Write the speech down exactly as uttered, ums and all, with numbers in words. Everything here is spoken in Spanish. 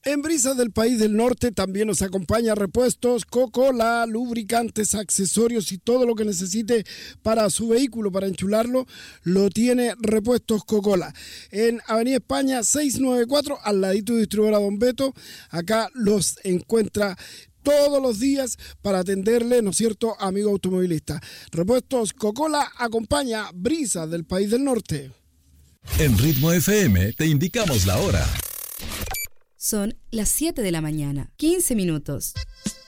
En Brisas del País del Norte también nos acompaña Repuestos Coca-Cola, lubricantes, accesorios y todo lo que necesite para su vehículo, para enchularlo, lo tiene Repuestos Coca-Cola. En Avenida España seiscientos noventa y cuatro, al ladito de distribuidora Don Beto, acá los encuentra todos los días para atenderle, ¿no es cierto?, amigo automovilista. Repuestos Coca-Cola acompaña Brisas del País del Norte. En Ritmo F M te indicamos la hora. Son las siete de la mañana, quince minutos.